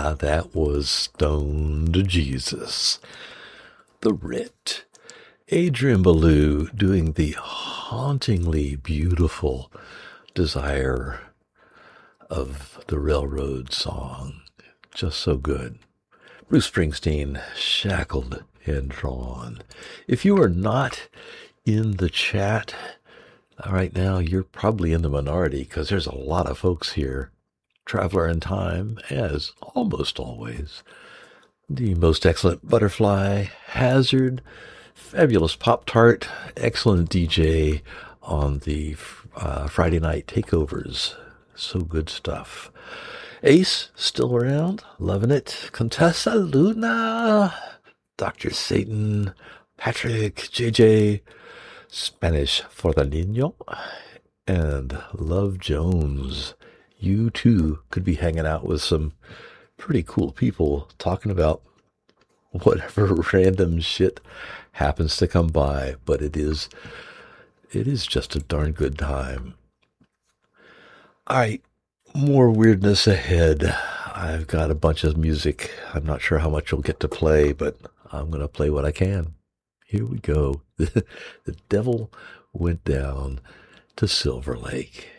Yeah, that was Stone to Jesus. The Writ. Adrian Belew doing the hauntingly beautiful Desire of the Railroad song. Just so good. Bruce Springsteen, Shackled and Drawn. If you are not in the chat right now, you're probably in the minority because there's a lot of folks here. Traveler in Time, as almost always. The Most Excellent Butterfly, Hazard, Fabulous Pop-Tart, excellent DJ on the Friday night takeovers. So good stuff. Ace, still around, loving it. Contessa Luna, Dr. Satan, Patrick, JJ, Spanish for the Niño, and Love Jones. You too could be hanging out with some pretty cool people talking about whatever random shit happens to come by, but it is just a darn good time. All right, more weirdness ahead. I've got a bunch of music. I'm not sure how much you'll get to play, but I'm going to play what I can. Here we go. The Devil Went Down to Silver Lake.